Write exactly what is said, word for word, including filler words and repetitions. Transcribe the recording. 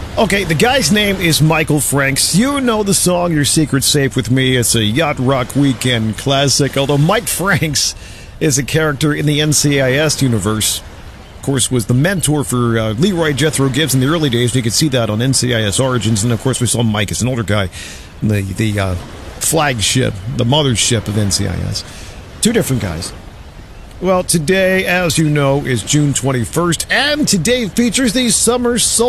Okay, the guy's name is Michael Franks. You know the song Your Secret's Safe With Me. It's a Yacht Rock Weekend classic, although Mike Franks is a character in the N C I S universe. Of course, was the mentor for uh, Leroy Jethro Gibbs in the early days. You could see that on N C I S Origins. And, of course, we saw Mike as an older guy, the, the uh, flagship, the mothership of N C I S. Two different guys. Well, today, as you know, is June twenty-first, and today features the Summer Soul